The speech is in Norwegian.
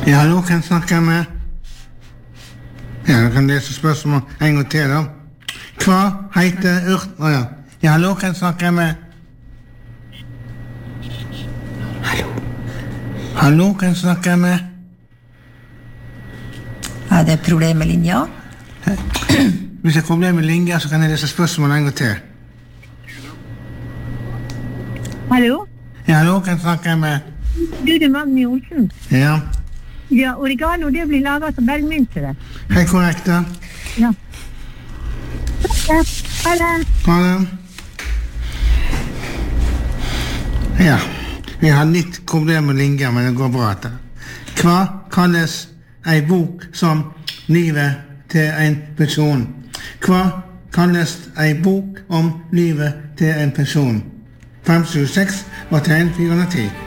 Ja, hallo, kan jeg snakke med? Ja, jeg kan lese spørsmål en gang til da. Hva heter ja. Ja, hallo, kan jeg snakke med? Hallo, kan jeg snakke med? Er det et problem med linja? Hvis det er problem med linja, så kan jeg lese spørsmål en gang til. Hallo? Ja, hallo, kan jeg snakke med? Du, det er Magni Olsen. Ja. Ja, oregano, det blir laget som bergmynte, det. Hei, korrekt da. Ja. Ha det. Ha det. Ja, vi har litt problem med linja, men det går bra etter. Hva kalles ei bok som livet til en person? Hva kalles ei bok om livet til en person? 576 og tegn 410.